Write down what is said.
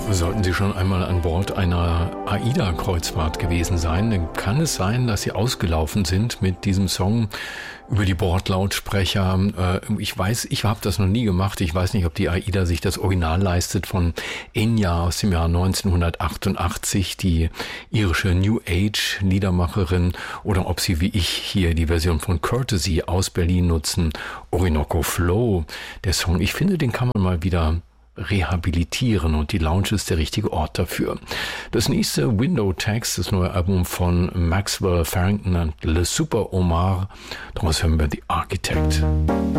Sollten Sie schon einmal an Bord einer AIDA-Kreuzfahrt gewesen sein, dann kann es sein, dass Sie ausgelaufen sind mit diesem Song über die Bordlautsprecher. Ich weiß, ich habe das noch nie gemacht. Ich weiß nicht, ob die AIDA sich das Original leistet von Enya aus dem Jahr 1988, die irische New Age Liedermacherin, oder ob sie wie ich hier die Version von Courtesy aus Berlin nutzen. Orinoco Flow, der Song. Ich finde, den kann man mal wieder rehabilitieren und die Lounge ist der richtige Ort dafür. Das nächste, Window Tax, das neue Album von Maxwell Farrington und Le Super Omar. Daraus hören wir The Architect.